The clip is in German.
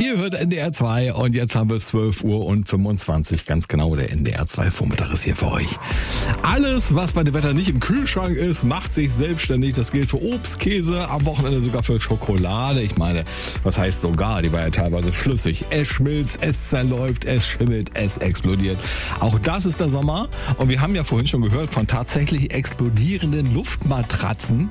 Ihr hört NDR 2 und jetzt haben wir 12 Uhr und 25, ganz genau, der NDR 2 Vormittag ist hier für euch. Alles, was bei dem Wetter nicht im Kühlschrank ist, macht sich selbstständig. Das gilt für Obst, Käse, am Wochenende sogar für Schokolade. Ich meine, was heißt sogar? Die war ja teilweise flüssig. Es schmilzt, es zerläuft, es schimmelt, es explodiert. Auch das ist der Sommer und wir haben ja vorhin schon gehört von tatsächlich explodierenden Luftmatratzen.